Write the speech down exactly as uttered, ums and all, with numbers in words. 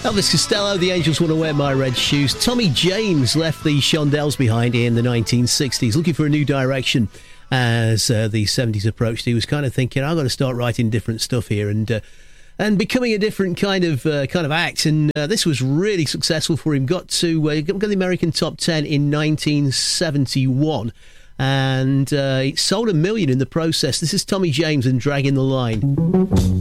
Elvis Costello, The Angels Want to Wear My Red Shoes. Tommy James left the Shondells behind in the nineteen sixties, looking for a new direction as uh, the seventies approached. He was kind of thinking, I've got to start writing different stuff here and uh, and becoming a different kind of uh, kind of act. And uh, this was really successful for him. Got to uh, got the American top ten in nineteen seventy-one. And uh, it sold a million in the process. This is Tommy James and Dragging the Line.